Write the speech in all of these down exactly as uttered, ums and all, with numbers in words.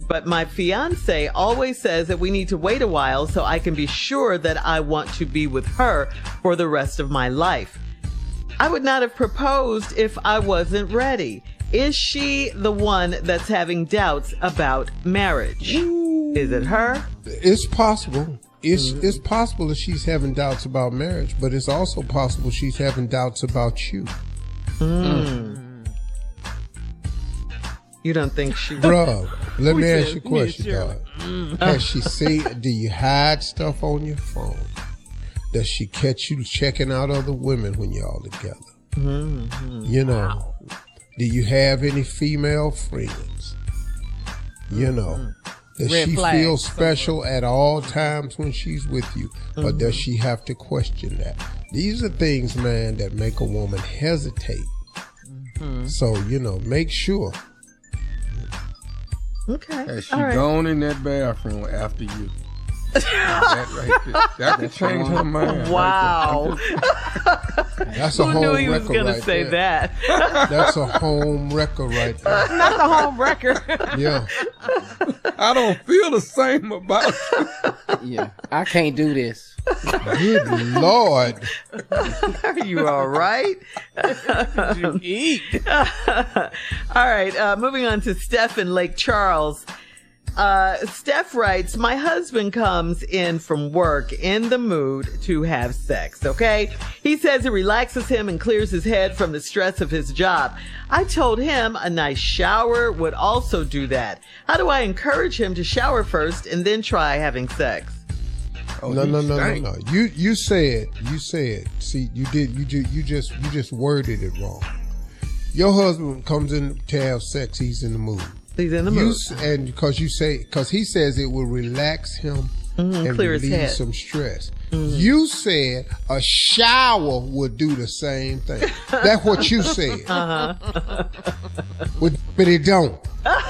but my fiance always says that we need to wait a while so I can be sure that I want to be with her for the rest of my life. I would not have proposed if I wasn't ready. Is she the one that's having doubts about marriage? Ooh. Is it her? It's possible. It's mm-hmm. it's possible that she's having doubts about marriage, but it's also possible she's having doubts about you. Mm. You don't think she... Bruh, let me ask you a question, sure. dog. Mm. Has she said, do you hide stuff on your phone? Does she catch you checking out other women when you're all together? Mm-hmm. You know... Wow. Do you have any female friends? You know, does Red she flag, feel special somewhere. At all times when she's with you? Mm-hmm. Or does she have to question that? These are things, man, that make a woman hesitate. Mm-hmm. So, you know, make sure. Okay. Has she right. gone in that bathroom after you? that, right that could change her mind. Wow. Right That's a Who home knew he was record going right to say there. that? That's a home record right there. Not the home record. Yeah. I don't feel the same about you. Yeah. I can't do this. Good Lord. Are you all right? You eat. All right. Uh, moving on to Steph in Lake Charles. Uh, Steph writes, my husband comes in from work in the mood to have sex, okay? He says it relaxes him and clears his head from the stress of his job. I told him a nice shower would also do that. How do I encourage him to shower first and then try having sex? Oh, no, no, no, no, no. You you said, you said, see, you did, you ju- you just, you just worded it wrong. Your husband comes in to have sex, he's in the mood. He's in the you, mood. And because you say, because he says it will relax him mm-hmm, and clear his head. relieve some stress. Mm-hmm. You said a shower would do the same thing. That's what you said. Uh-huh. but, but it don't.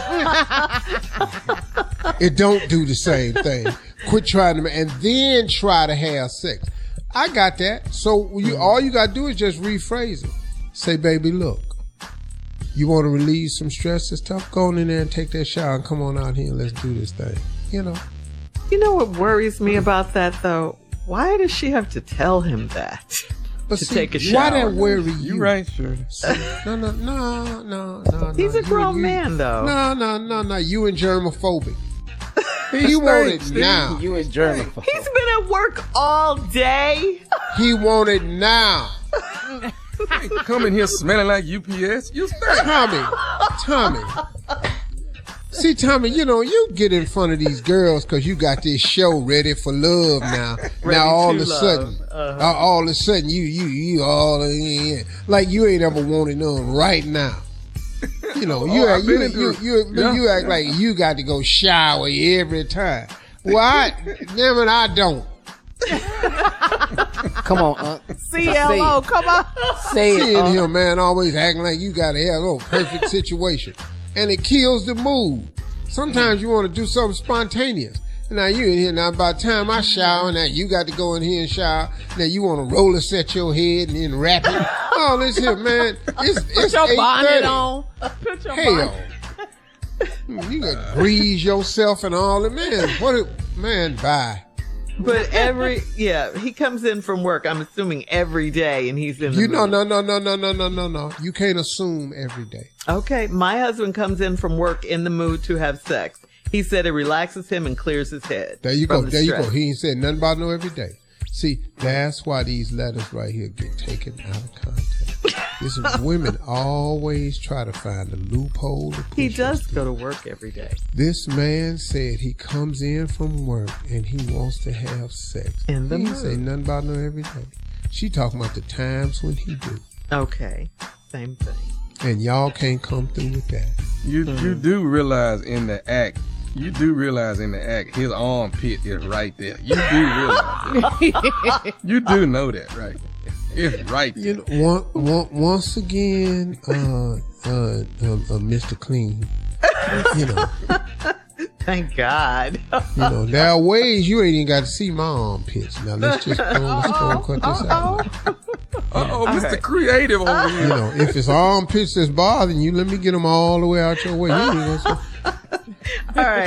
It don't do the same thing. Quit trying to, and then try to have sex. I got that. So you, mm-hmm. all you got to do is just rephrase it. Say, baby, look. You want to relieve some stress and stuff? Go on in there and take that shower and come on out here and let's do this thing. You know. You know what worries me about that, though? Why does she have to tell him that? But to see, take a shower. Why that worry you? You right, Shirley. No, no, no, no, no. He's no. a grown you, you, man, though. No, no, no, no. You and germophobic. He want it now. You and germophobic. He's been at work all day. He want it now. Come in here smelling like U P S. You stink. Tommy, Tommy. See, Tommy, you know, you get in front of these girls because you got this show ready for love now. Ready now all of a love. sudden, uh-huh. uh, all of a sudden, you, you, you all in. Like you ain't ever wanted none right now. You know, you, oh, act, you, you, you, you, yeah. you act like you got to go shower every time. Well, I, damn it, I don't. Come on, Unc. C L O, come on. Say it, Seeing Unc. him, man, always acting like you got to have a little perfect situation. And it kills the mood. Sometimes you want to do something spontaneous. Now you in here, now by the time I shower, now you got to go in here and shower. Now you want to roller set your head and then wrap it. Oh, this here, man. It's, it's Put your bonnet eight thirty. on. Put your Hell. bonnet. You got to grease yourself and all that. Man, what it, man, bye. But every, yeah, he comes in from work, I'm assuming every day, and he's in the You know, mood. no, no, no, no, no, no, no, no. You can't assume every day. Okay, my husband comes in from work in the mood to have sex. He said it relaxes him and clears his head. There you go, the there you stress. go. He ain't said nothing about no every day. See, that's why these letters right here get taken out of context. This is women always try to find a loophole to push He does us go to work every day. This man said he comes in from work and he wants to have sex. In the he mood. ain't say nothing about no every day. She talking about the times when he do. Okay, same thing. And y'all can't come through with that. You mm. you do realize in the act, you do realize in the act, his armpit is right there. You do realize that. You do know that, right? It's right there. You know, one, one, once again, uh, uh, uh, uh, Mister Clean, you know. Thank God. You know, there are ways you ain't even got to see my armpits. Now let's just go, let's go and cut this out. Uh-oh, Mister Right. Creative over here. You know, if it's armpits that's bothering you, let me get them all the way out your way. You ain't gonna say, All right.